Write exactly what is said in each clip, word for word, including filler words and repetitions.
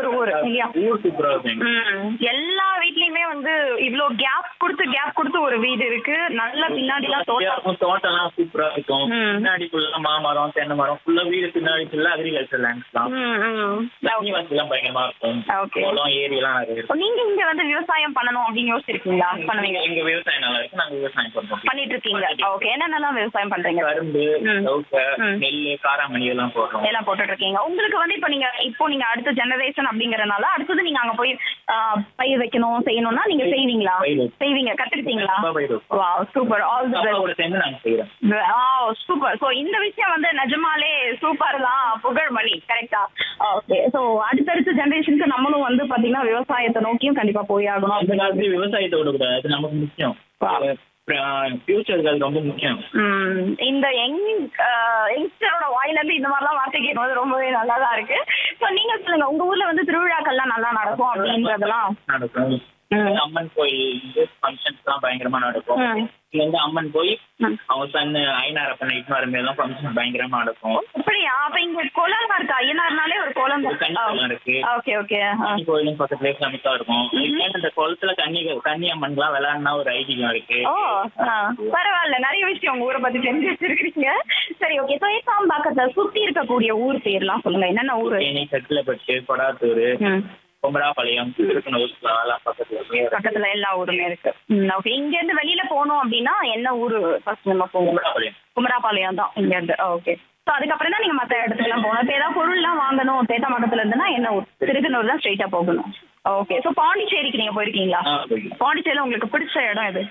ஊர் இல்லையா? ஊர் சூப்பரா இருக்கு. எல்லா வீட்லயுமே வந்து இவ்ளோ கேப் கொடுத்து கேப் கொடுத்து ஒரு வீடு இருக்கு. நல்ல பின்னாடி எல்லாம் தோட்டம் தோட்டம் எல்லாம் சூப்பரா இருக்கும். பின்னாடி ஃபுல்லா மாமரம் தென்னை மரம் ஃபுல்லா வீடு பின்னாடி ஃபுல்லா அக்ரிகல்ச்சர் லேண்ட்ஸ் தான். தண்ணி வசதி எல்லாம் பயங்கரமா இருக்கும். குளம் ஏரி எல்லாம் நிறைய இருக்கும். நீங்க இங்க வந்து விவசாயம் பண்ணணும் அப்படின்னு யோசிச்சிருக்கீங்களா? பண்ணுவீங்க? எங்க விவசாயம் நல்லா இருக்கு. நாங்க விவசாயம் பண்றோம். பண்ணிட்டு இருக்கீங்க. ஓகே. என்னென்னலாம் விவசாயம் பண்றீங்க? கரும்பு, நெல்லு, காராமணி எல்லாம் போடுறோம். எல்லாம் போட்டுட்டு இருக்கீங்க. உங்களுக்கு வந்து இப்ப நீங்க இப்போ நீங்க அடுத்த ஜெனரேஷன் அப்படிங்கறனால அடுத்தது நீங்க அங்க போய் பயிர் வைக்கணும் செய்யணும்னா நீங்க செய்வீங்களா? செய்வீங்க. கத்துக்கிட்டீங்களா? Wow super. All the best. நாங்க செய்றோம். Wow super. சோ இந்த விஷயம் வந்து நிஜமாலே சூப்பர் தான் புகழ்மணி. கரெக்ட்டா? ஓகே. சோ அடுத்தடுத்த ஜெனரேஷனுக்கு நம்மளும் வந்து பாத்தீங்கன்னா விவசாயத்தை நோக்கியும் கண்டிப்பா போய் ஆகணும். அந்த காலத்துல விவசாயத்தை விடக்கூடாது. அது நமக்கு முக்கியம். ஃபியூச்சருக்கு அது ரொம்ப முக்கியம். இந்த யங் யங்ஸ்டரோட வாயில இருந்து இந்த மாதிரிலாம் வார்த்தை கேட்கும்போது ரொம்பவே நல்லா தான் இருக்கு. ஸோ நீங்க சொல்லுங்க, உங்க ஊர்ல வந்து திருவிழாக்கள்லாம் நல்லா நடக்கும் அப்படின்றதெல்லாம்? நடக்கும். அம்மன் கோயில் ஃபங்க்ஷன்ஸ் எல்லாம் பயங்கரமா நடக்கும். இங்க வந்து அம்மன் போய் அவங்க சன் ஐநார் அப்ப நைட் வர மாதிரி எல்லாம் ஃபங்க்ஷன் பயங்கரமா நடக்கும். அப்படியா? அப்ப இங்க கோலம் இருக்கா? ஐநார்னாலே ஒரு கோலம் இருக்கு. Okay okay. கோயிலும் பக்கத்துல சமைத்தா இருக்கும். அந்த குளத்துல தண்ணி தண்ணி அம்மன் எல்லாம் விளையாடுனா ஒரு ஐதீகம் இருக்கு. ஓ பரவாயில்ல, நிறைய விஷயம் உங்க ஊரை பத்தி தெரிஞ்சு வச்சிருக்கீங்க. சரி ஓகே. சேத்தாம்பாக்கத்தை சுத்தி இருக்கக்கூடிய ஊர் பேர்லாம் சொல்லுங்க. என்னென்ன ஊரு? சட்டிலப்பட்டு, கொடாத்தூர், குமராபாளையம், திருக்கனூர் பக்கத்துல எல்லா ஊருமே இருக்கு. ஓகே. இங்க இருந்து வெளியில போனோம் அப்படின்னா என்ன ஊரு ஃபர்ஸ்ட் நம்ம போவோம்? குமராபாளையம். குமராபாளையம் தான் இங்க இருந்து. ஓகே. ஸோ அதுக்கப்புறம் தான் நீங்க மற்ற இடத்துல எல்லாம் போகணும். இப்போ ஏதாவது பொருள்லாம் வாங்கணும் சேத்தாம்பாக்கத்துல இருந்துன்னா என்ன ஊர்? திருக்கனூர் தான் ஸ்ட்ரெயிட்டா போகணும். ஓகே. ஸோ பாண்டிச்சேரிக்கு நீங்க போயிருக்கீங்களா? பாண்டிச்சேரியில உங்களுக்கு பிடிச்ச இடம் எது?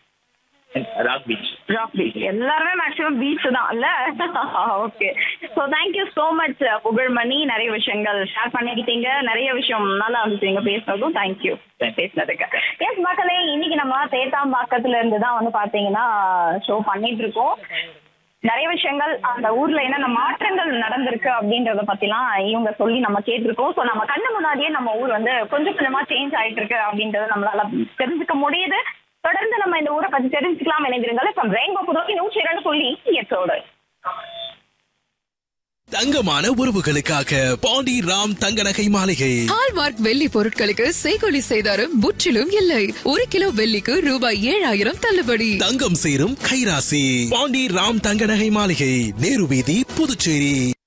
Rock beach. Rock beach. எல்லாருமே மேக்ஸிமம் பீச் தான் இல்ல? Okay. So thank you so much புகழ்மணி. நிறைய விஷயங்கள் ஷேர் பண்ணிக்கிட்டீங்க. நிறைய விஷயம் நல்லா இருந்துச்சு நீங்க பேசுனதும். தேங்க்யூ பேசினதுக்கு. எஸ் மக்களே, இன்னைக்கு நம்ம சேத்தாம்பாக்கத்துல இருந்து தான் வந்து பாத்தீங்கன்னா ஷோ பண்ணிட்டு இருக்கோம். நிறைய விஷயங்கள் அந்த ஊர்ல என்னென்ன மாற்றங்கள் நடந்திருக்கு அப்படின்றத பத்திலாம் இவங்க சொல்லி நம்ம கேட்டிருக்கோம். ஸோ நம்ம கண்ணு முன்னாடியே நம்ம ஊர் வந்து கொஞ்சம் கொஞ்சமா சேஞ்ச் ஆயிட்டு இருக்கு அப்படின்றத நம்மளால தெரிஞ்சுக்க முடியுது. தொடர்ந்து நம்ம இந்த ஊரை பத்தி தெரிஞ்சுக்கலாம். இணைந்திருந்தாலும் இப்போ ரெயின்போ புதுவை நூற்றி இரண்டு சொல்லி எட்டோடு தங்கமான உறவுகளுக்காக பாண்டி ராம் தங்க நகை மாளிகை. ஹால்மார்க் வெள்ளி பொருட்களுக்கு செய்கொலி செய்தாரும் முற்றிலும் இல்லை. ஒரு கிலோ வெள்ளிக்கு ரூபாய் ஏழாயிரம் தள்ளுபடி. தங்கம் சேரும் கைராசி. பாண்டி ராம் தங்க நகை மாளிகை, நேரு வீதி, புதுச்சேரி.